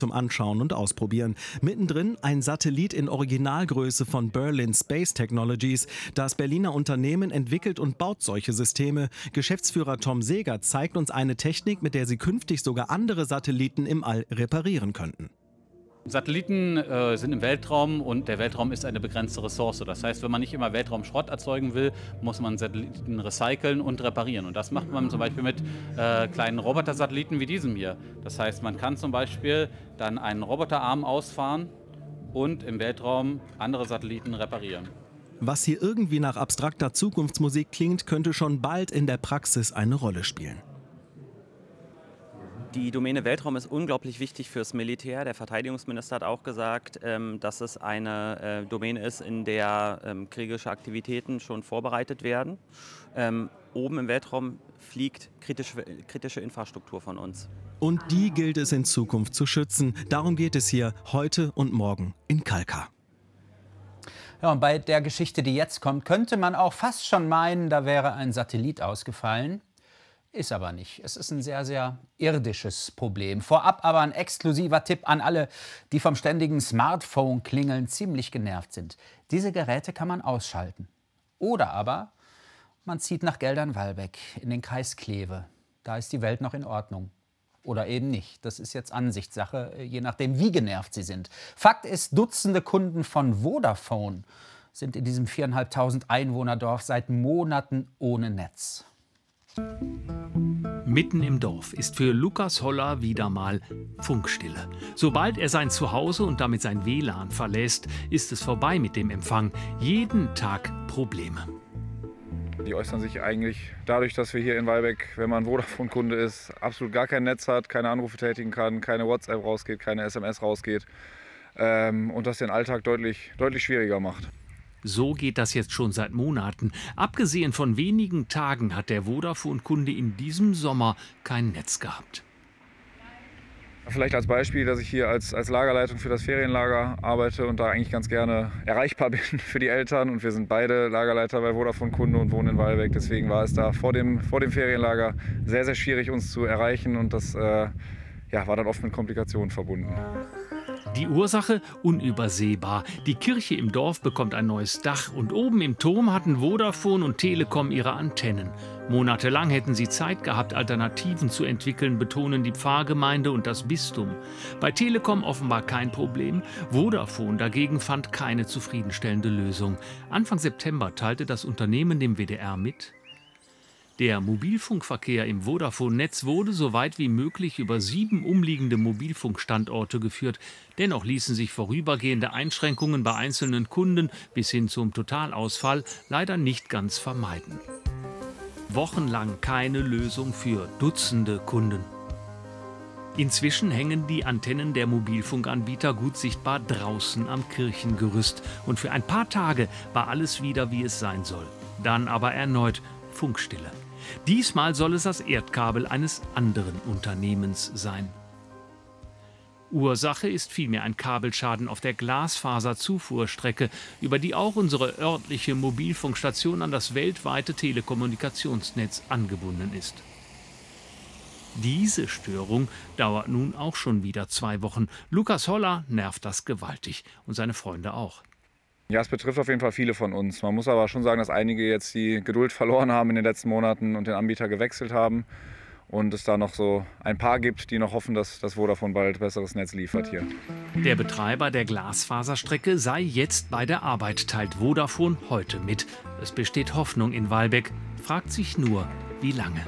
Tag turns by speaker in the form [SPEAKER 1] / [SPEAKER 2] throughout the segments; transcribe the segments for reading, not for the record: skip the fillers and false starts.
[SPEAKER 1] zum Anschauen und Ausprobieren. Mittendrin ein Satellit in Originalgröße von Berlin Space Technologies. Das Berliner Unternehmen entwickelt und baut solche Systeme. Geschäftsführer Tom Seeger zeigt uns eine Technik, mit der sie künftig sogar andere Satelliten im All reparieren könnten.
[SPEAKER 2] Satelliten sind im Weltraum und der Weltraum ist eine begrenzte Ressource. Das heißt, wenn man nicht immer Weltraumschrott erzeugen will, muss man Satelliten recyceln und reparieren. Und das macht man zum Beispiel mit kleinen Robotersatelliten wie diesem hier. Das heißt, man kann zum Beispiel dann einen Roboterarm ausfahren und im Weltraum andere Satelliten reparieren.
[SPEAKER 1] Was hier irgendwie nach abstrakter Zukunftsmusik klingt, könnte schon bald in der Praxis eine Rolle spielen.
[SPEAKER 3] Die Domäne Weltraum ist unglaublich wichtig fürs Militär. Der Verteidigungsminister hat auch gesagt, dass es eine Domäne ist, in der kriegerische Aktivitäten schon vorbereitet werden. Oben im Weltraum fliegt kritische Infrastruktur von uns.
[SPEAKER 1] Und die gilt es in Zukunft zu schützen. Darum geht es hier heute und morgen in Kalkar.
[SPEAKER 4] Ja, und bei der Geschichte, die jetzt kommt, könnte man auch fast schon meinen, da wäre ein Satellit ausgefallen. Ist aber nicht. Es ist ein sehr, sehr irdisches Problem. Vorab aber ein exklusiver Tipp an alle, die vom ständigen Smartphone-Klingeln ziemlich genervt sind. Diese Geräte kann man ausschalten. Oder aber man zieht nach Geldern-Walbeck in den Kreis Kleve. Da ist die Welt noch in Ordnung. Oder eben nicht. Das ist jetzt Ansichtssache, je nachdem, wie genervt Sie sind. Fakt ist, Dutzende Kunden von Vodafone sind in diesem 4.500 Einwohnerdorf seit Monaten ohne Netz.
[SPEAKER 5] Mitten im Dorf ist für Lukas Holler wieder mal Funkstille. Sobald er sein Zuhause und damit sein WLAN verlässt, ist es vorbei mit dem Empfang. Jeden Tag Probleme.
[SPEAKER 6] Die äußern sich eigentlich dadurch, dass wir hier in Walbeck, wenn man Vodafone-Kunde ist, absolut gar kein Netz hat, keine Anrufe tätigen kann, keine WhatsApp rausgeht, keine SMS rausgeht und das den Alltag deutlich schwieriger macht.
[SPEAKER 5] So geht das jetzt schon seit Monaten. Abgesehen von wenigen Tagen hat der Vodafone-Kunde in diesem Sommer kein Netz gehabt.
[SPEAKER 6] Vielleicht als Beispiel, dass ich hier als Lagerleitung für das Ferienlager arbeite und da eigentlich ganz gerne erreichbar bin für die Eltern. Und wir sind beide Lagerleiter bei Vodafone-Kunde und wohnen in Walbeck. Deswegen war es da vor dem Ferienlager sehr, sehr schwierig, uns zu erreichen. Und das war dann oft mit Komplikationen verbunden.
[SPEAKER 5] Die Ursache unübersehbar. Die Kirche im Dorf bekommt ein neues Dach und oben im Turm hatten Vodafone und Telekom ihre Antennen. Monatelang hätten sie Zeit gehabt, Alternativen zu entwickeln, betonen die Pfarrgemeinde und das Bistum. Bei Telekom offenbar kein Problem. Vodafone dagegen fand keine zufriedenstellende Lösung. Anfang September teilte das Unternehmen dem WDR mit: Der Mobilfunkverkehr im Vodafone-Netz wurde so weit wie möglich über 7 umliegende Mobilfunkstandorte geführt. Dennoch ließen sich vorübergehende Einschränkungen bei einzelnen Kunden bis hin zum Totalausfall leider nicht ganz vermeiden. Wochenlang keine Lösung für Dutzende Kunden. Inzwischen hängen die Antennen der Mobilfunkanbieter gut sichtbar draußen am Kirchengerüst. Und für ein paar Tage war alles wieder, wie es sein soll. Dann aber erneut Funkstille. Diesmal soll es das Erdkabel eines anderen Unternehmens sein. Ursache ist vielmehr ein Kabelschaden auf der Glasfaserzufuhrstrecke, über die auch unsere örtliche Mobilfunkstation an das weltweite Telekommunikationsnetz angebunden ist. Diese Störung dauert nun auch schon wieder 2 Wochen. Lukas Holler nervt das gewaltig und seine Freunde auch.
[SPEAKER 6] Ja, es betrifft auf jeden Fall viele von uns. Man muss aber schon sagen, dass einige jetzt die Geduld verloren haben in den letzten Monaten und den Anbieter gewechselt haben. Und es da noch so ein paar gibt, die noch hoffen, dass das Vodafone bald besseres Netz liefert hier.
[SPEAKER 5] Der Betreiber der Glasfaserstrecke sei jetzt bei der Arbeit, teilt Vodafone heute mit. Es besteht Hoffnung in Walbeck, fragt sich nur, wie lange.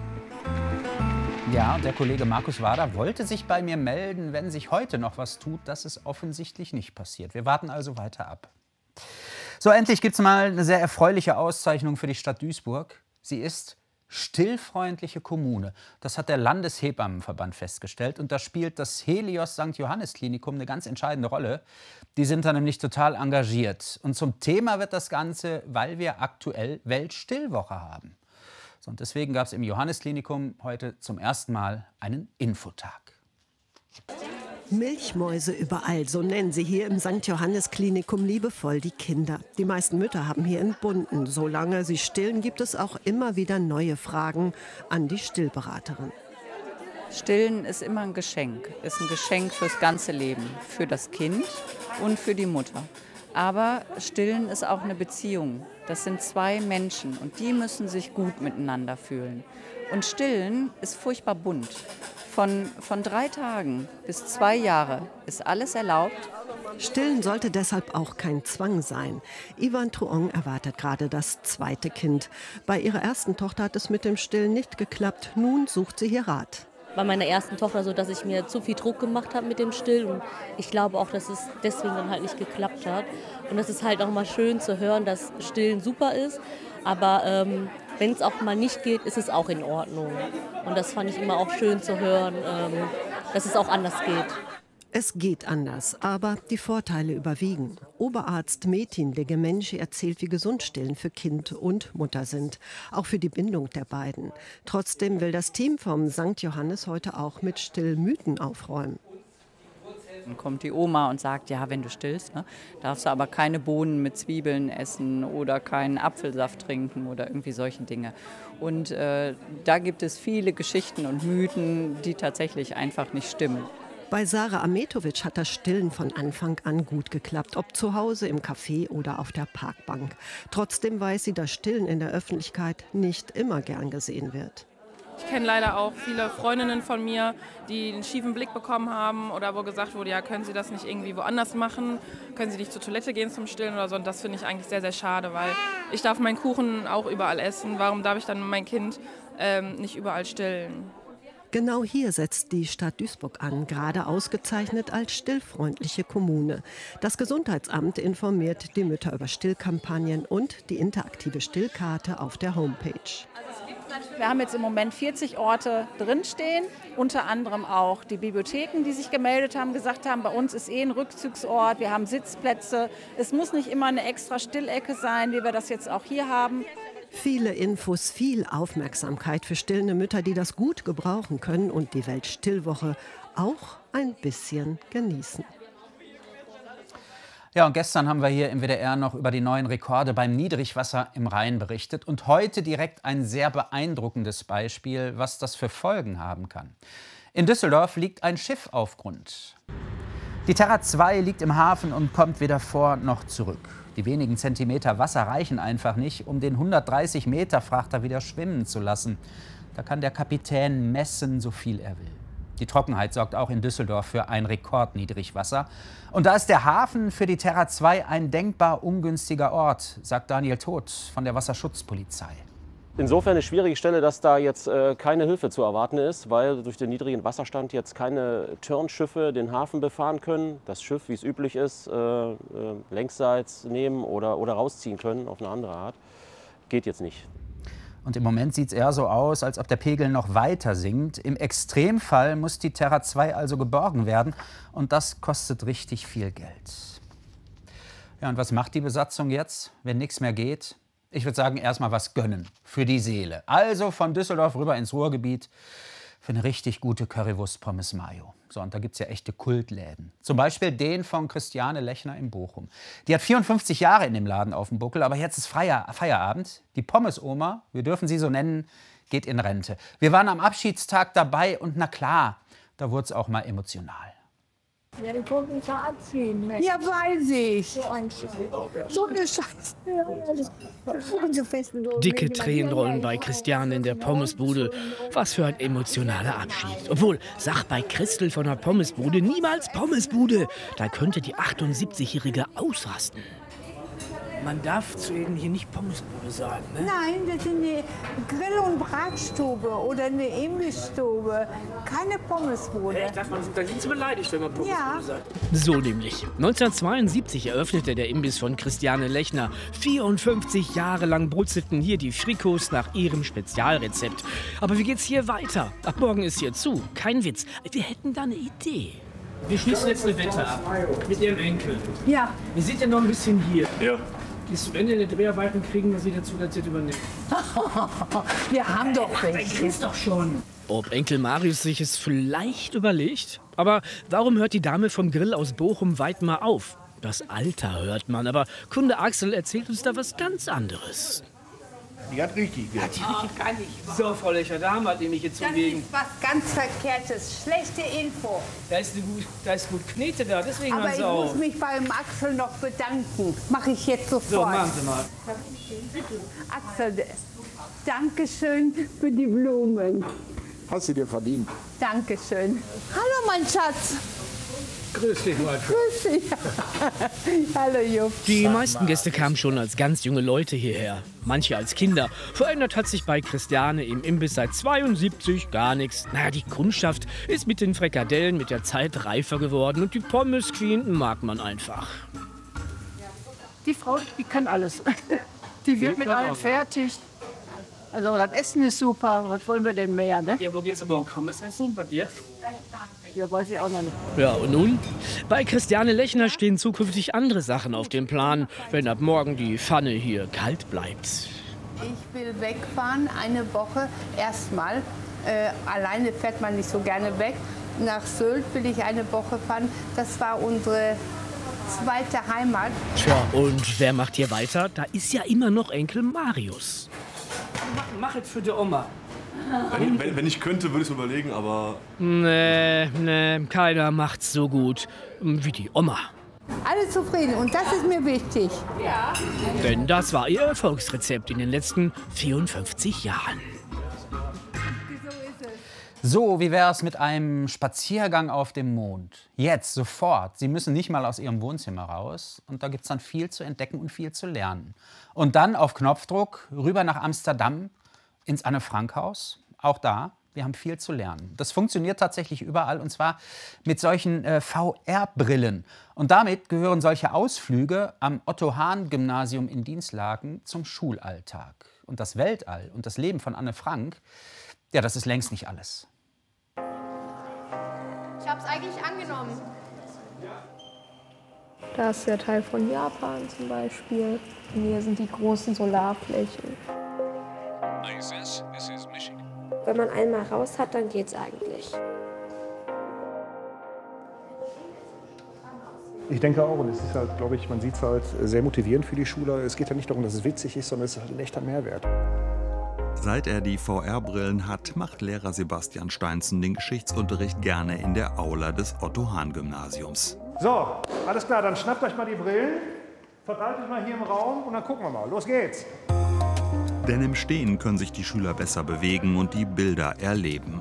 [SPEAKER 4] Ja, der Kollege Markus Wader wollte sich bei mir melden, wenn sich heute noch was tut. Das ist offensichtlich nicht passiert. Wir warten also weiter ab. So, endlich gibt es mal eine sehr erfreuliche Auszeichnung für die Stadt Duisburg. Sie ist stillfreundliche Kommune. Das hat der Landeshebammenverband festgestellt. Und da spielt das Helios St. Johannes Klinikum eine ganz entscheidende Rolle. Die sind da nämlich total engagiert. Und zum Thema wird das Ganze, weil wir aktuell Weltstillwoche haben. So, und deswegen gab es im Johannesklinikum heute zum ersten Mal einen Infotag.
[SPEAKER 7] Milchmäuse überall, so nennen sie hier im St. Johannes Klinikum liebevoll die Kinder. Die meisten Mütter haben hier entbunden. Solange sie stillen, gibt es auch immer wieder neue Fragen an die Stillberaterin.
[SPEAKER 8] Stillen ist immer ein Geschenk, ist ein Geschenk fürs ganze Leben, für das Kind und für die Mutter. Aber Stillen ist auch eine Beziehung. Das sind zwei Menschen und die müssen sich gut miteinander fühlen. Und Stillen ist furchtbar bunt. Von 3 Tagen bis 2 Jahre ist alles erlaubt.
[SPEAKER 7] Stillen sollte deshalb auch kein Zwang sein. Yvonne Truong erwartet gerade das zweite Kind. Bei ihrer ersten Tochter hat es mit dem Stillen nicht geklappt. Nun sucht sie hier Rat.
[SPEAKER 9] Bei meiner ersten Tochter so, dass ich mir zu viel Druck gemacht habe mit dem Stillen. Und ich glaube auch, dass es deswegen dann halt nicht geklappt hat. Und es ist halt auch mal schön zu hören, dass Stillen super ist. Aber wenn es auch mal nicht geht, ist es auch in Ordnung. Und das fand ich immer auch schön zu hören, dass es auch anders geht.
[SPEAKER 7] Es geht anders, aber die Vorteile überwiegen. Oberarzt Metin Legemenci erzählt, wie gesund Stillen für Kind und Mutter sind. Auch für die Bindung der beiden. Trotzdem will das Team vom St. Johannes heute auch mit Stillmythen aufräumen.
[SPEAKER 8] Dann kommt die Oma und sagt, ja, wenn du stillst, ne, darfst du aber keine Bohnen mit Zwiebeln essen oder keinen Apfelsaft trinken oder irgendwie solche Dinge. Und da gibt es viele Geschichten und Mythen, die tatsächlich einfach nicht stimmen.
[SPEAKER 7] Bei Sarah Ametovic hat das Stillen von Anfang an gut geklappt, ob zu Hause, im Café oder auf der Parkbank. Trotzdem weiß sie, dass Stillen in der Öffentlichkeit nicht immer gern gesehen wird.
[SPEAKER 10] Ich kenne leider auch viele Freundinnen von mir, die einen schiefen Blick bekommen haben oder wo gesagt wurde, ja, können Sie das nicht irgendwie woanders machen? Können Sie nicht zur Toilette gehen zum Stillen oder so? Und das finde ich eigentlich sehr, sehr schade, weil ich darf meinen Kuchen auch überall essen. Warum darf ich dann mein Kind nicht überall stillen?
[SPEAKER 7] Genau hier setzt die Stadt Duisburg an, gerade ausgezeichnet als stillfreundliche Kommune. Das Gesundheitsamt informiert die Mütter über Stillkampagnen und die interaktive Stillkarte auf der Homepage.
[SPEAKER 11] Wir haben jetzt im Moment 40 Orte drinstehen, unter anderem auch die Bibliotheken, die sich gemeldet haben, gesagt haben, bei uns ist ein Rückzugsort, wir haben Sitzplätze. Es muss nicht immer eine extra Stillecke sein, wie wir das jetzt auch hier haben.
[SPEAKER 7] Viele Infos, viel Aufmerksamkeit für stillende Mütter, die das gut gebrauchen können und die Weltstillwoche auch ein bisschen genießen.
[SPEAKER 4] Ja, und gestern haben wir hier im WDR noch über die neuen Rekorde beim Niedrigwasser im Rhein berichtet. Und heute direkt ein sehr beeindruckendes Beispiel, was das für Folgen haben kann. In Düsseldorf liegt ein Schiff auf Grund. Die Terra 2 liegt im Hafen und kommt weder vor noch zurück. Die wenigen Zentimeter Wasser reichen einfach nicht, um den 130-Meter-Frachter wieder schwimmen zu lassen. Da kann der Kapitän messen, so viel er will. Die Trockenheit sorgt auch in Düsseldorf für ein Rekordniedrigwasser. Und da ist der Hafen für die Terra 2 ein denkbar ungünstiger Ort, sagt Daniel Todt von der Wasserschutzpolizei.
[SPEAKER 12] Insofern eine schwierige Stelle, dass da jetzt keine Hilfe zu erwarten ist, weil durch den niedrigen Wasserstand jetzt keine Turnschiffe den Hafen befahren können. Das Schiff, wie es üblich ist, längsseits nehmen oder rausziehen können auf eine andere Art. Geht jetzt nicht.
[SPEAKER 4] Und im Moment sieht es eher so aus, als ob der Pegel noch weiter sinkt. Im Extremfall muss die Terra 2 also geborgen werden. Und das kostet richtig viel Geld. Ja, und was macht die Besatzung jetzt, wenn nichts mehr geht? Ich würde sagen, erstmal was gönnen für die Seele. Also von Düsseldorf rüber ins Ruhrgebiet für eine richtig gute Currywurst Pommes Mayo. So, und da gibt es ja echte Kultläden. Zum Beispiel den von Christiane Lechner in Bochum. Die hat 54 Jahre in dem Laden auf dem Buckel, aber jetzt ist Feierabend. Die Pommes-Oma, wir dürfen sie so nennen, geht in Rente. Wir waren am Abschiedstag dabei und na klar, da wurde es auch mal emotional.
[SPEAKER 13] Ja, ich wollte mich verabschieden. Ja, weiß ich. So eine Scheiße.
[SPEAKER 14] Dicke Tränenrollen bei Christiane in der Pommesbude. Was für ein emotionaler Abschied. Obwohl, sag bei Christel von der Pommesbude niemals Pommesbude. Da könnte die 78-Jährige ausrasten. Man darf zu Ihnen hier nicht Pommesbude sagen, ne?
[SPEAKER 13] Nein, das ist eine Grill- und Bratstube oder eine Imbissstube. Keine Pommesbude.
[SPEAKER 14] Echt? Da sind Sie beleidigt, wenn man Pommesbude sagt. So nämlich. 1972 eröffnete der Imbiss von Christiane Lechner. 54 Jahre lang brutzelten hier die Frikos nach ihrem Spezialrezept. Aber wie geht's hier weiter? Ab morgen ist hier zu. Kein Witz. Wir hätten da eine Idee. Wir schließen jetzt eine Wette ab mit Ihrem Enkel.
[SPEAKER 13] Ja.
[SPEAKER 14] Wir sind ja noch ein bisschen hier.
[SPEAKER 13] Ja.
[SPEAKER 14] Bis zum Ende der Dreharbeiten kriegen wir sie dazu, dass sie das übernehmen.
[SPEAKER 13] Wir haben doch recht.
[SPEAKER 14] Ist doch schon. Ob Enkel Marius sich es vielleicht überlegt? Aber warum hört die Dame vom Grill aus Bochum weit mal auf? Das Alter hört man, aber Kunde Axel erzählt uns da was ganz anderes.
[SPEAKER 15] Die hat richtig Geld.
[SPEAKER 14] Gar nicht. So, Frau Lecher, da haben wir nämlich jetzt
[SPEAKER 13] Das
[SPEAKER 14] wegen.
[SPEAKER 13] ist was ganz Verkehrtes. Schlechte Info.
[SPEAKER 14] Da ist gut Knete da, deswegen
[SPEAKER 13] Aber
[SPEAKER 14] haben
[SPEAKER 13] ich
[SPEAKER 14] sie auch.
[SPEAKER 13] muss mich beim Axel noch bedanken. Mache ich jetzt sofort.
[SPEAKER 14] So, machen Sie mal.
[SPEAKER 13] Axel, danke schön für die Blumen.
[SPEAKER 15] Hast du dir verdient.
[SPEAKER 13] Dankeschön. Hallo, mein Schatz.
[SPEAKER 14] Grüß dich, mein
[SPEAKER 13] Grüß dich. Hallo, Jupp.
[SPEAKER 14] Die meisten Gäste kamen schon als ganz junge Leute hierher. Manche als Kinder. Verändert hat sich bei Christiane im Imbiss seit 72 gar nichts. Naja, die Kundschaft ist mit den Frikadellen mit der Zeit reifer geworden und die Pommes Queen mag man einfach.
[SPEAKER 16] Die Frau, die kann alles. Die wird mit allem fertig. Also das Essen ist super, was wollen wir denn mehr, ne?
[SPEAKER 14] Ja, wo geht's aber um Pommes essen bei dir?
[SPEAKER 16] Ja, weiß ich auch noch nicht.
[SPEAKER 14] Ja, und nun? Bei Christiane Lechner stehen zukünftig andere Sachen auf dem Plan, wenn ab morgen die Pfanne hier kalt bleibt.
[SPEAKER 13] Ich will wegfahren, eine Woche erstmal. Alleine fährt man nicht so gerne weg. Nach Sylt will ich eine Woche fahren. Das war unsere zweite Heimat.
[SPEAKER 14] Tja, und wer macht hier weiter? Da ist ja immer noch Enkel Marius. Mach es für die Oma.
[SPEAKER 17] Wenn ich könnte, würde ich es überlegen, aber...
[SPEAKER 14] Nee, keiner macht's so gut wie die Oma.
[SPEAKER 13] Alle zufrieden und das ist mir wichtig. Ja.
[SPEAKER 14] Denn das war ihr Erfolgsrezept in den letzten 54 Jahren.
[SPEAKER 4] So, wie wäre es mit einem Spaziergang auf dem Mond? Jetzt, sofort. Sie müssen nicht mal aus Ihrem Wohnzimmer raus. Und da gibt es dann viel zu entdecken und viel zu lernen. Und dann auf Knopfdruck rüber nach Amsterdam ins Anne-Frank-Haus. Auch da, wir haben viel zu lernen. Das funktioniert tatsächlich überall und zwar mit solchen VR-Brillen. Und damit gehören solche Ausflüge am Otto-Hahn-Gymnasium in Dinslaken zum Schulalltag. Und das Weltall und das Leben von Anne Frank, ja, das ist längst nicht alles.
[SPEAKER 18] Ich hab's eigentlich angenommen.
[SPEAKER 19] Da ist der Teil von Japan zum Beispiel. Und hier sind die großen Solarflächen.
[SPEAKER 20] ISS, this is Michigan.
[SPEAKER 19] Wenn man einmal raus hat, dann geht's eigentlich.
[SPEAKER 21] Ich denke auch, und es ist halt, glaube ich, man sieht es halt sehr motivierend für die Schüler. Es geht ja nicht darum, dass es witzig ist, sondern es ist halt ein echter Mehrwert.
[SPEAKER 22] Seit er die VR-Brillen hat, macht Lehrer Sebastian Steinzen den Geschichtsunterricht gerne in der Aula des Otto-Hahn-Gymnasiums.
[SPEAKER 21] So, alles klar, dann schnappt euch mal die Brillen, verteilt euch mal hier im Raum und dann gucken wir mal. Los geht's!
[SPEAKER 22] Denn im Stehen können sich die Schüler besser bewegen und die Bilder erleben.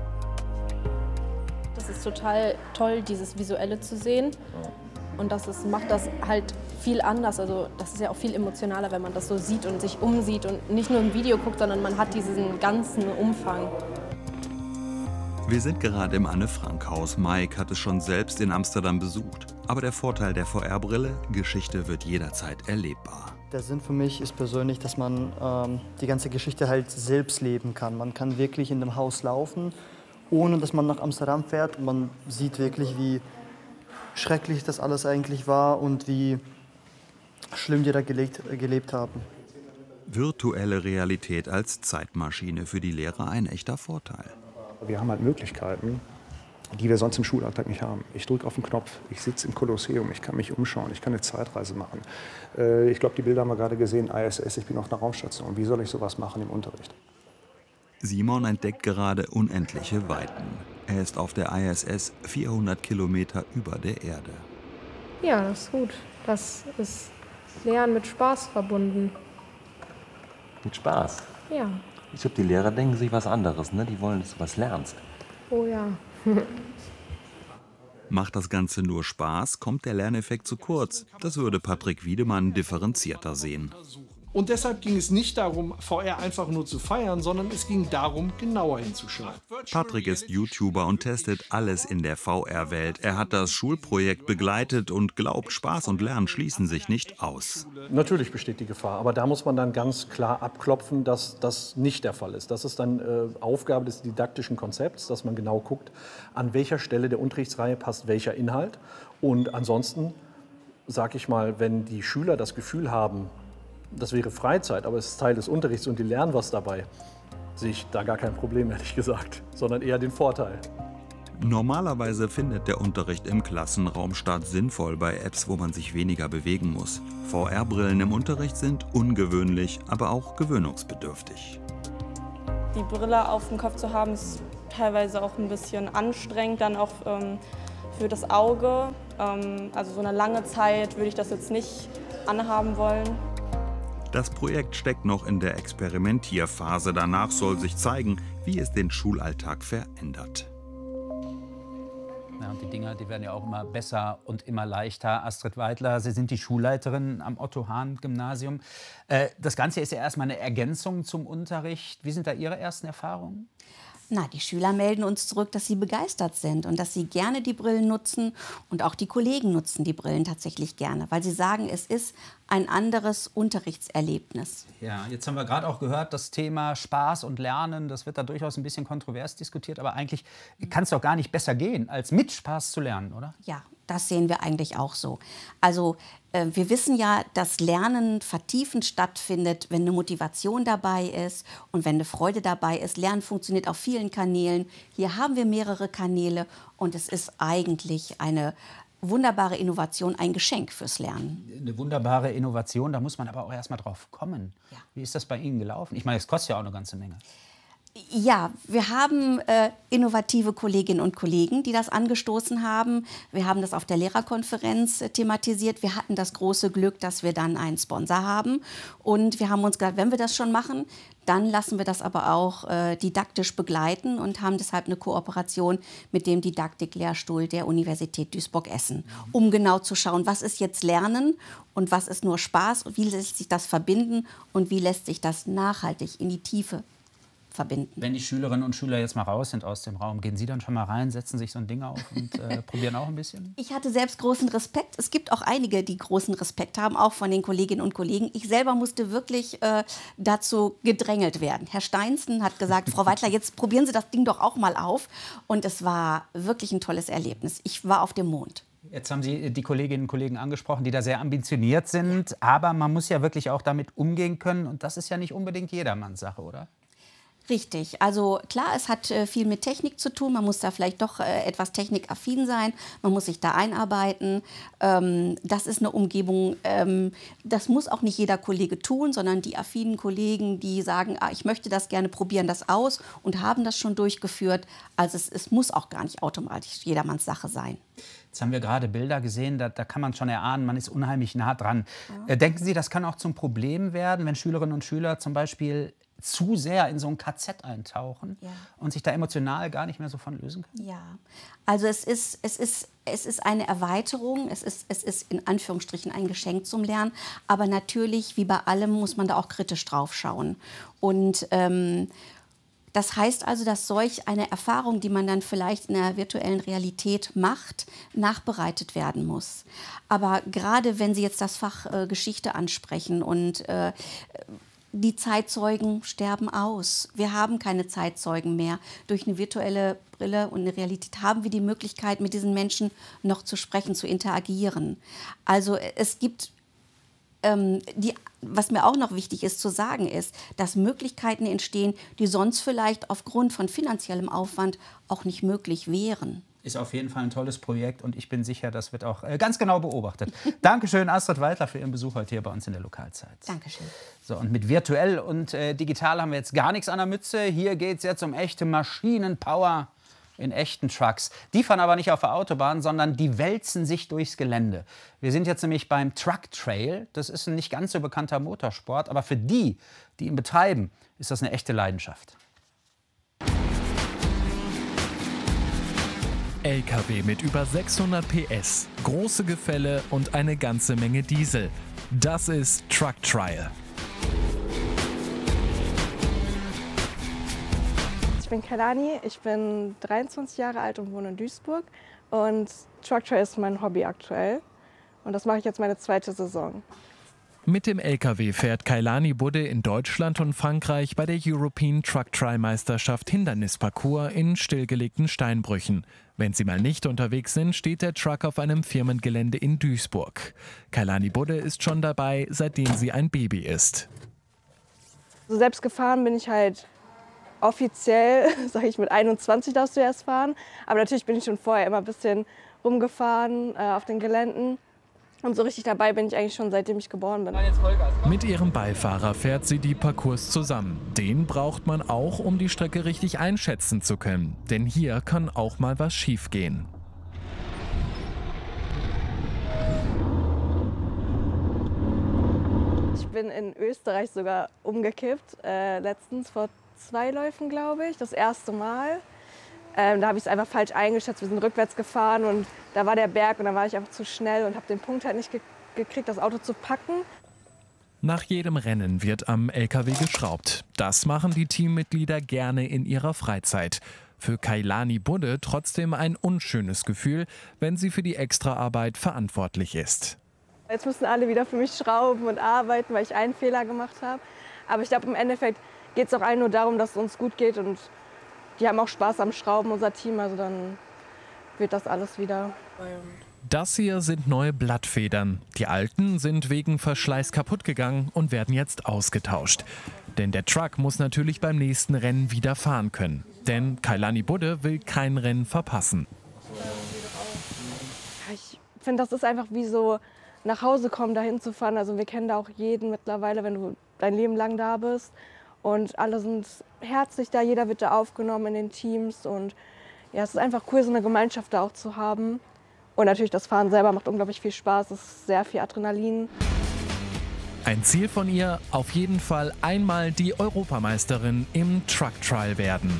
[SPEAKER 19] Das ist total toll, dieses Visuelle zu sehen. Und macht das halt viel anders. Also das ist ja auch viel emotionaler, wenn man das so sieht und sich umsieht und nicht nur im Video guckt, sondern man hat diesen ganzen Umfang.
[SPEAKER 22] Wir sind gerade im Anne-Frank-Haus. Mike hat es schon selbst in Amsterdam besucht. Aber der Vorteil der VR-Brille, Geschichte wird jederzeit erlebbar.
[SPEAKER 23] Der Sinn für mich ist persönlich, dass man die ganze Geschichte halt selbst leben kann. Man kann wirklich in dem Haus laufen, ohne dass man nach Amsterdam fährt. Man sieht wirklich, wie schrecklich das alles eigentlich war und wie schlimm die da gelebt haben.
[SPEAKER 22] Virtuelle Realität als Zeitmaschine für die Lehrer ein echter Vorteil.
[SPEAKER 21] Wir haben halt Möglichkeiten, die wir sonst im Schulalltag nicht haben. Ich drücke auf den Knopf, ich sitze im Kolosseum, ich kann mich umschauen, ich kann eine Zeitreise machen. Ich glaube, die Bilder haben wir gerade gesehen, ISS, ich bin auf einer Raumstation. Wie soll ich sowas machen im Unterricht?
[SPEAKER 22] Simon entdeckt gerade unendliche Weiten. Er ist auf der ISS 400 Kilometer über der Erde.
[SPEAKER 19] Ja, das ist gut. Das ist Lernen mit Spaß verbunden.
[SPEAKER 24] Mit Spaß?
[SPEAKER 19] Ja.
[SPEAKER 24] Ich glaube, die Lehrer denken sich was anderes, ne? Die wollen, dass du was lernst.
[SPEAKER 19] Oh ja.
[SPEAKER 22] Macht das Ganze nur Spaß, kommt der Lerneffekt zu kurz. Das würde Patrick Wiedemann differenzierter sehen.
[SPEAKER 25] Und deshalb ging es nicht darum, VR einfach nur zu feiern, sondern es ging darum, genauer hinzuschauen.
[SPEAKER 22] Patrick ist YouTuber und testet alles in der VR-Welt. Er hat das Schulprojekt begleitet und glaubt, Spaß und Lernen schließen sich nicht aus.
[SPEAKER 26] Natürlich besteht die Gefahr, aber da muss man dann ganz klar abklopfen, dass das nicht der Fall ist. Das ist dann Aufgabe des didaktischen Konzepts, dass man genau guckt, an welcher Stelle der Unterrichtsreihe passt welcher Inhalt. Und ansonsten, sage ich mal, wenn die Schüler das Gefühl haben, das wäre Freizeit, aber es ist Teil des Unterrichts und die lernen was dabei, sehe ich da gar kein Problem, ehrlich gesagt, sondern eher den Vorteil.
[SPEAKER 22] Normalerweise findet der Unterricht im Klassenraum statt, sinnvoll bei Apps, wo man sich weniger bewegen muss. VR-Brillen im Unterricht sind ungewöhnlich, aber auch gewöhnungsbedürftig.
[SPEAKER 1] Die Brille auf dem Kopf zu haben, ist teilweise auch ein bisschen anstrengend, dann auch für das Auge. Also so eine lange Zeit würde ich das jetzt nicht anhaben wollen.
[SPEAKER 22] Das Projekt steckt noch in der Experimentierphase. Danach soll sich zeigen, wie es den Schulalltag verändert.
[SPEAKER 4] Ja, und die Dinger, die werden ja auch immer besser und immer leichter. Astrid Weidler, Sie sind die Schulleiterin am Otto-Hahn-Gymnasium. Das Ganze ist ja erstmal eine Ergänzung zum Unterricht. Wie sind da Ihre ersten Erfahrungen?
[SPEAKER 2] Na, die Schüler melden uns zurück, dass sie begeistert sind und dass sie gerne die Brillen nutzen. Und auch die Kollegen nutzen die Brillen tatsächlich gerne, weil sie sagen, es ist ein anderes Unterrichtserlebnis.
[SPEAKER 4] Ja, jetzt haben wir gerade auch gehört, das Thema Spaß und Lernen, das wird da durchaus ein bisschen kontrovers diskutiert. Aber eigentlich kann es doch gar nicht besser gehen, als mit Spaß zu lernen, oder?
[SPEAKER 2] Ja, das sehen wir eigentlich auch so. Also wir wissen ja, dass Lernen vertiefend stattfindet, wenn eine Motivation dabei ist und wenn eine Freude dabei ist. Lernen funktioniert auf vielen Kanälen. Hier haben wir mehrere Kanäle und es ist eigentlich eine wunderbare Innovation, ein Geschenk fürs Lernen.
[SPEAKER 4] Eine wunderbare Innovation, da muss man aber auch erst mal drauf kommen. Ja. Wie ist das bei Ihnen gelaufen? Ich meine, es kostet ja auch eine ganze Menge.
[SPEAKER 2] Ja, wir haben innovative Kolleginnen und Kollegen, die das angestoßen haben. Wir haben das auf der Lehrerkonferenz thematisiert. Wir hatten das große Glück, dass wir dann einen Sponsor haben. Und wir haben uns gesagt, wenn wir das schon machen, dann lassen wir das aber auch didaktisch begleiten und haben deshalb eine Kooperation mit dem Didaktiklehrstuhl der Universität Duisburg-Essen, um genau zu schauen, was ist jetzt Lernen und was ist nur Spaß und wie lässt sich das verbinden und wie lässt sich das nachhaltig in die Tiefe verbinden.
[SPEAKER 4] Wenn die Schülerinnen und Schüler jetzt mal raus sind aus dem Raum, gehen Sie dann schon mal rein, setzen sich so ein Ding auf und probieren auch ein bisschen?
[SPEAKER 2] Ich hatte selbst großen Respekt. Es gibt auch einige, die großen Respekt haben, auch von den Kolleginnen und Kollegen. Ich selber musste wirklich dazu gedrängelt werden. Herr Steinsen hat gesagt, Frau Weidler, jetzt probieren Sie das Ding doch auch mal auf. Und es war wirklich ein tolles Erlebnis. Ich war auf dem Mond.
[SPEAKER 4] Jetzt haben Sie die Kolleginnen und Kollegen angesprochen, die da sehr ambitioniert sind. Aber man muss ja wirklich auch damit umgehen können. Und das ist ja nicht unbedingt jedermanns Sache, oder?
[SPEAKER 2] Richtig. Also klar, es hat viel mit Technik zu tun. Man muss da vielleicht doch etwas technikaffin sein. Man muss sich da einarbeiten. Das ist eine Umgebung, das muss auch nicht jeder Kollege tun, sondern die affinen Kollegen, die sagen, ich möchte das gerne, probieren das aus und haben das schon durchgeführt. Also es muss auch gar nicht automatisch jedermanns Sache sein.
[SPEAKER 4] Jetzt haben wir gerade Bilder gesehen, da kann man schon erahnen, man ist unheimlich nah dran. Ja. Denken Sie, das kann auch zum Problem werden, wenn Schülerinnen und Schüler zum Beispiel zu sehr in so ein KZ eintauchen und sich da emotional gar nicht mehr so von lösen können?
[SPEAKER 2] Ja, also es ist eine Erweiterung, es ist in Anführungsstrichen ein Geschenk zum Lernen, aber natürlich, wie bei allem, muss man da auch kritisch drauf schauen. Und das heißt also, dass solch eine Erfahrung, die man dann vielleicht in der virtuellen Realität macht, nachbereitet werden muss. Aber gerade wenn Sie jetzt das Fach Geschichte ansprechen und die Zeitzeugen sterben aus. Wir haben keine Zeitzeugen mehr. Durch eine virtuelle Brille und eine Realität haben wir die Möglichkeit, mit diesen Menschen noch zu sprechen, zu interagieren. Also es gibt, was mir auch noch wichtig ist zu sagen, ist, dass Möglichkeiten entstehen, die sonst vielleicht aufgrund von finanziellem Aufwand auch nicht möglich wären.
[SPEAKER 4] Ist auf jeden Fall ein tolles Projekt und ich bin sicher, das wird auch ganz genau beobachtet. Dankeschön, Astrid Weidler, für Ihren Besuch heute hier bei uns in der Lokalzeit.
[SPEAKER 2] Dankeschön.
[SPEAKER 4] So, und mit virtuell und digital haben wir jetzt gar nichts an der Mütze. Hier geht es jetzt um echte Maschinenpower in echten Trucks. Die fahren aber nicht auf der Autobahn, sondern die wälzen sich durchs Gelände. Wir sind jetzt nämlich beim Truck Trail. Das ist ein nicht ganz so bekannter Motorsport, aber für die, die ihn betreiben, ist das eine echte Leidenschaft.
[SPEAKER 3] LKW mit über 600 PS, große Gefälle und eine ganze Menge Diesel. Das ist Truck Trial.
[SPEAKER 5] Ich bin Kailani, ich bin 23 Jahre alt und wohne in Duisburg. Und Truck Trial ist mein Hobby aktuell. Und das mache ich jetzt meine zweite Saison.
[SPEAKER 3] Mit dem LKW fährt Kailani Budde in Deutschland und Frankreich bei der European Truck Trial Meisterschaft Hindernisparcours in stillgelegten Steinbrüchen. Wenn sie mal nicht unterwegs sind, steht der Truck auf einem Firmengelände in Duisburg. Kailani Budde ist schon dabei, seitdem sie ein Baby ist.
[SPEAKER 5] So selbst gefahren bin ich halt offiziell, sage ich, mit 21 darfst du erst fahren. Aber natürlich bin ich schon vorher immer ein bisschen rumgefahren auf den Geländen. Und so richtig dabei bin ich eigentlich schon, seitdem ich geboren bin.
[SPEAKER 3] Mit ihrem Beifahrer fährt sie die Parcours zusammen. Den braucht man auch, um die Strecke richtig einschätzen zu können. Denn hier kann auch mal was schiefgehen.
[SPEAKER 5] Ich bin in Österreich sogar umgekippt, letztens vor 2 Läufen, glaube ich, das erste Mal. Da habe ich es einfach falsch eingeschätzt. Wir sind rückwärts gefahren und da war der Berg und dann war ich einfach zu schnell und habe den Punkt halt nicht gekriegt, das Auto zu packen.
[SPEAKER 3] Nach jedem Rennen wird am LKW geschraubt. Das machen die Teammitglieder gerne in ihrer Freizeit. Für Kailani Budde trotzdem ein unschönes Gefühl, wenn sie für die Extraarbeit verantwortlich ist.
[SPEAKER 5] Jetzt müssen alle wieder für mich schrauben und arbeiten, weil ich einen Fehler gemacht habe. Aber ich glaube, im Endeffekt geht es auch allen nur darum, dass es uns gut geht und die haben auch Spaß am Schrauben, unser Team, also dann wird das alles wieder.
[SPEAKER 3] Das hier sind neue Blattfedern. Die alten sind wegen Verschleiß kaputt gegangen und werden jetzt ausgetauscht. Denn der Truck muss natürlich beim nächsten Rennen wieder fahren können. Denn Kailani Budde will kein Rennen verpassen.
[SPEAKER 5] Ich finde, das ist einfach wie so nach Hause kommen, dahin zu fahren. Also wir kennen da auch jeden mittlerweile, wenn du dein Leben lang da bist. Und alle sind herzlich da, jeder wird da aufgenommen in den Teams. Und ja, es ist einfach cool, so eine Gemeinschaft da auch zu haben. Und natürlich das Fahren selber macht unglaublich viel Spaß, es ist sehr viel Adrenalin.
[SPEAKER 3] Ein Ziel von ihr, auf jeden Fall einmal die Europameisterin im Truck Trial werden.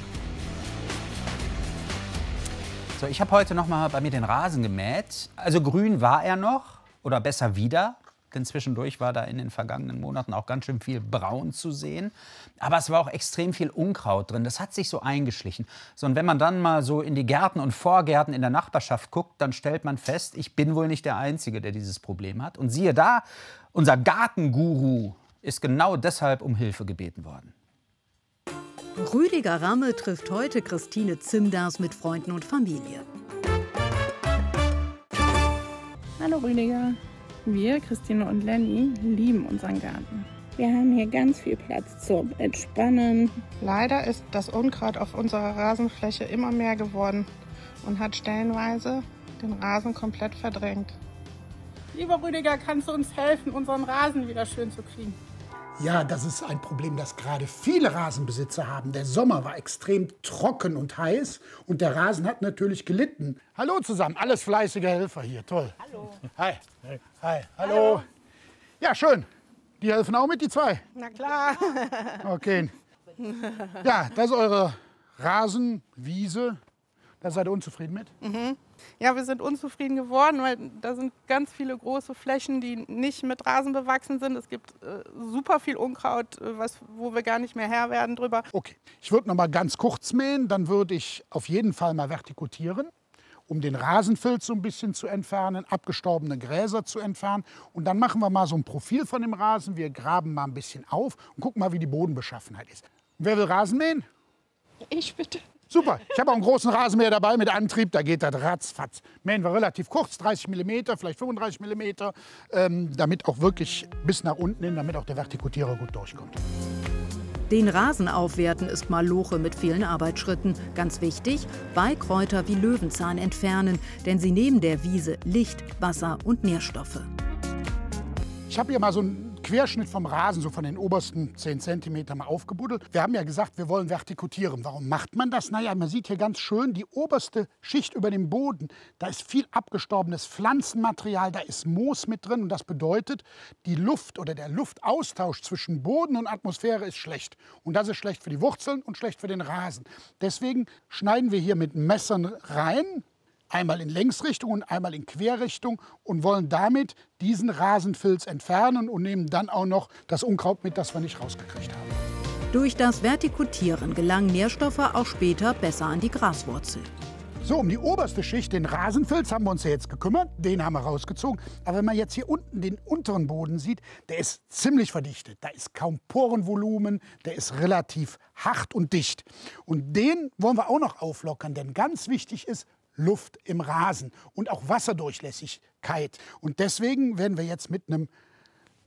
[SPEAKER 4] So, ich habe heute noch mal bei mir den Rasen gemäht. Also grün war er noch, oder besser wieder. Denn zwischendurch war da in den vergangenen Monaten auch ganz schön viel Braun zu sehen. Aber es war auch extrem viel Unkraut drin. Das hat sich so eingeschlichen. So, und wenn man dann mal so in die Gärten und Vorgärten in der Nachbarschaft guckt, dann stellt man fest, ich bin wohl nicht der Einzige, der dieses Problem hat. Und siehe da, unser Gartenguru ist genau deshalb um Hilfe gebeten worden.
[SPEAKER 6] Rüdiger Ramme trifft heute Christine Zimders mit Freunden und Familie.
[SPEAKER 7] Hallo Rüdiger. Wir, Christine und Lenny, lieben unseren Garten. Wir haben hier ganz viel Platz zum Entspannen. Leider ist das Unkraut auf unserer Rasenfläche immer mehr geworden und hat stellenweise den Rasen komplett verdrängt. Lieber Rüdiger, kannst du uns helfen, unseren Rasen wieder schön zu kriegen?
[SPEAKER 15] Ja, das ist ein Problem, das gerade viele Rasenbesitzer haben. Der Sommer war extrem trocken und heiß und der Rasen hat natürlich gelitten. Hallo zusammen, alles fleißige Helfer hier, toll.
[SPEAKER 7] Hallo.
[SPEAKER 15] Hi. Hi. Hallo. Ja, schön. Die helfen auch mit, die 2?
[SPEAKER 7] Na klar.
[SPEAKER 15] Okay. Ja, das ist eure Rasenwiese. Da seid ihr unzufrieden mit?
[SPEAKER 7] Mhm. Ja, wir sind unzufrieden geworden, weil da sind ganz viele große Flächen, die nicht mit Rasen bewachsen sind. Es gibt super viel Unkraut, wo wir gar nicht mehr Herr werden drüber.
[SPEAKER 15] Okay, ich würde noch mal ganz kurz mähen. Dann würde ich auf jeden Fall mal vertikutieren, um den Rasenfilz so ein bisschen zu entfernen, abgestorbene Gräser zu entfernen. Und dann machen wir mal so ein Profil von dem Rasen. Wir graben mal ein bisschen auf und gucken mal, wie die Bodenbeschaffenheit ist. Wer will Rasen mähen?
[SPEAKER 7] Ich bitte.
[SPEAKER 15] Super, ich habe auch einen großen Rasenmäher dabei mit Antrieb, da geht das ratzfatz. Mähen wir relativ kurz, 30 mm, vielleicht 35 mm, damit auch wirklich bis nach unten hin, damit auch der Vertikutierer gut durchkommt.
[SPEAKER 6] Den Rasen aufwerten ist Maloche mit vielen Arbeitsschritten. Ganz wichtig, Beikräuter wie Löwenzahn entfernen, denn sie nehmen der Wiese Licht, Wasser und Nährstoffe.
[SPEAKER 15] Ich habe hier mal so einen Querschnitt vom Rasen, so von den obersten 10 cm mal aufgebuddelt. Wir haben ja gesagt, wir wollen vertikutieren. Warum macht man das? Naja, man sieht hier ganz schön die oberste Schicht über dem Boden. Da ist viel abgestorbenes Pflanzenmaterial, da ist Moos mit drin. Und das bedeutet, die Luft oder der Luftaustausch zwischen Boden und Atmosphäre ist schlecht. Und das ist schlecht für die Wurzeln und schlecht für den Rasen. Deswegen schneiden wir hier mit Messern rein. Einmal in Längsrichtung und einmal in Querrichtung und wollen damit diesen Rasenfilz entfernen und nehmen dann auch noch das Unkraut mit, das wir nicht rausgekriegt haben.
[SPEAKER 6] Durch das Vertikutieren gelangen Nährstoffe auch später besser an die Graswurzel.
[SPEAKER 15] So, um die oberste Schicht, den Rasenfilz, haben wir uns ja jetzt gekümmert. Den haben wir rausgezogen. Aber wenn man jetzt hier unten den unteren Boden sieht, der ist ziemlich verdichtet. Da ist kaum Porenvolumen, der ist relativ hart und dicht. Und den wollen wir auch noch auflockern, denn ganz wichtig ist, Luft im Rasen und auch Wasserdurchlässigkeit. Und deswegen werden wir jetzt mit einem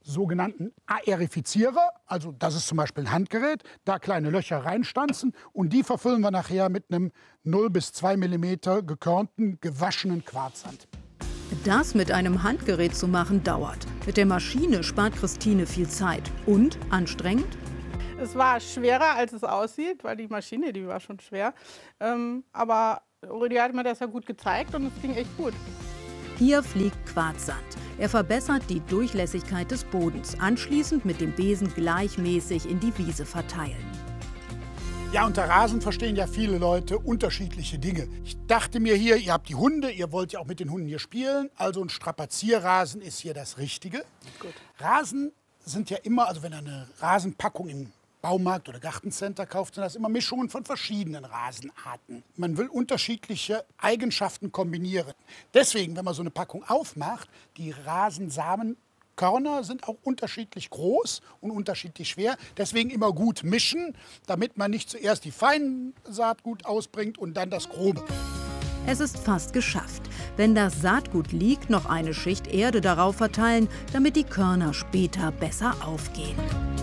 [SPEAKER 15] sogenannten Aerifizierer, also das ist zum Beispiel ein Handgerät, da kleine Löcher reinstanzen und die verfüllen wir nachher mit einem 0 bis 2 mm gekörnten, gewaschenen Quarzsand.
[SPEAKER 6] Das mit einem Handgerät zu machen, dauert. Mit der Maschine spart Christine viel Zeit. Und anstrengend?
[SPEAKER 7] Es war schwerer, als es aussieht, weil die Maschine, die war schon schwer. Aber Rüdiger hat mir das ja gut gezeigt und es ging echt gut.
[SPEAKER 6] Hier fliegt Quarzsand. Er verbessert die Durchlässigkeit des Bodens. Anschließend mit dem Besen gleichmäßig in die Wiese verteilen.
[SPEAKER 15] Ja, unter Rasen verstehen ja viele Leute unterschiedliche Dinge. Ich dachte mir hier, ihr habt die Hunde, ihr wollt ja auch mit den Hunden hier spielen. Also ein Strapazierrasen ist hier das Richtige. Gut. Rasen sind ja immer, also wenn ihr eine Rasenpackung im Baumarkt oder Gartencenter kauft, sind das immer Mischungen von verschiedenen Rasenarten. Man will unterschiedliche Eigenschaften kombinieren. Deswegen, wenn man so eine Packung aufmacht, die Rasensamenkörner sind auch unterschiedlich groß und unterschiedlich schwer. Deswegen immer gut mischen, damit man nicht zuerst die feinen Saatgut ausbringt und dann das grobe.
[SPEAKER 6] Es ist fast geschafft. Wenn das Saatgut liegt, noch eine Schicht Erde darauf verteilen, damit die Körner später besser aufgehen.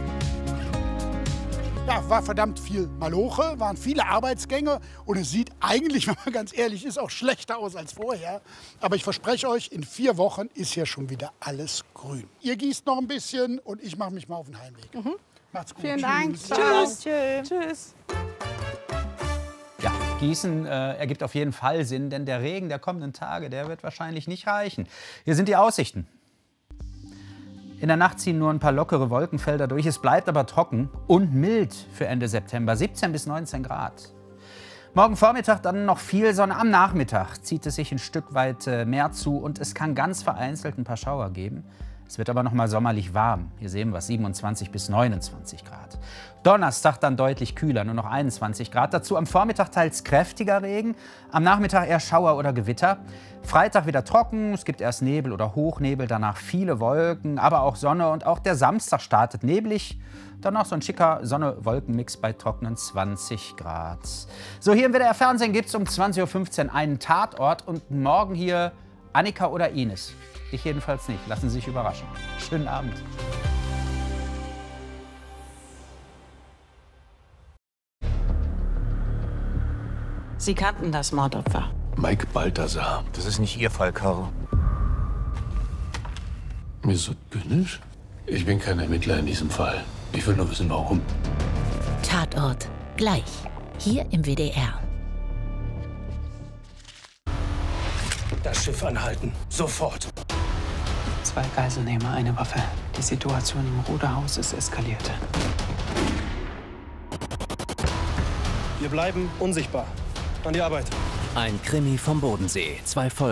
[SPEAKER 15] Ja, war verdammt viel Maloche, waren viele Arbeitsgänge und es sieht eigentlich, wenn man ganz ehrlich ist, auch schlechter aus als vorher. Aber ich verspreche euch, in 4 Wochen ist hier schon wieder alles grün. Ihr gießt noch ein bisschen und ich mache mich mal auf den Heimweg. Macht's gut.
[SPEAKER 7] Vielen Dank.
[SPEAKER 15] Tschüss.
[SPEAKER 7] Tschüss.
[SPEAKER 4] Ja, Gießen ergibt auf jeden Fall Sinn, denn der Regen der kommenden Tage, der wird wahrscheinlich nicht reichen. Hier sind die Aussichten. In der Nacht ziehen nur ein paar lockere Wolkenfelder durch. Es bleibt aber trocken und mild für Ende September, 17 bis 19 Grad. Morgen Vormittag dann noch viel Sonne. Am Nachmittag zieht es sich ein Stück weit mehr zu und es kann ganz vereinzelt ein paar Schauer geben. Es wird aber noch mal sommerlich warm. Hier sehen wir es, 27 bis 29 Grad. Donnerstag dann deutlich kühler, nur noch 21 Grad. Dazu am Vormittag teils kräftiger Regen, am Nachmittag eher Schauer oder Gewitter. Freitag wieder trocken, es gibt erst Nebel oder Hochnebel, danach viele Wolken, aber auch Sonne. Und auch der Samstag startet neblig. Dann noch so ein schicker Sonne-Wolken-Mix bei trockenen 20 Grad. So, hier im WDR Fernsehen gibt es um 20.15 Uhr einen Tatort und morgen hier Annika oder Ines. Ich jedenfalls nicht. Lassen Sie sich überraschen. Schönen Abend.
[SPEAKER 8] Sie kannten das Mordopfer.
[SPEAKER 9] Mike Balthasar.
[SPEAKER 10] Das ist nicht Ihr Fall, Caro.
[SPEAKER 9] Misogynisch? Ich bin kein Ermittler in diesem Fall. Ich will nur wissen, warum.
[SPEAKER 11] Tatort. Gleich. Hier im WDR.
[SPEAKER 9] Das Schiff anhalten. Sofort.
[SPEAKER 8] 2 Geiselnehmer, eine Waffe. Die Situation im Ruderhaus ist eskaliert.
[SPEAKER 12] Wir bleiben unsichtbar. An die Arbeit.
[SPEAKER 16] Ein Krimi vom Bodensee. 2 Folgen.